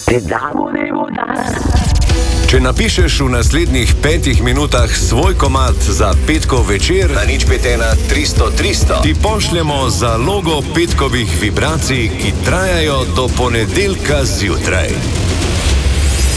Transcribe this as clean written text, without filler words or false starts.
Če napišeš v naslednjih 5 minutah svoj komad za petkov večer na 051 300 300, ti pošljemo zalogo petkovih vibracij, ki trajajo do ponedeljka zjutraj.